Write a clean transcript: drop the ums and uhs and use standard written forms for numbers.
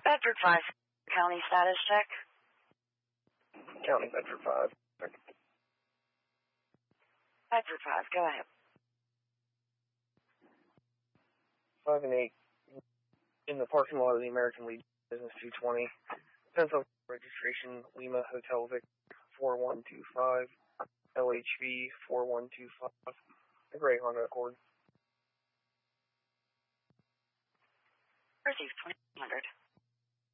Bedford 5, county status check. County Bedford 5. Bedford 5, go ahead. 5 and 8 in the parking lot of the American Legion Business 220. Pencil registration, Lima Hotel Vic 4125, LHV 4125, a gray Honda Accord. Receive 2000.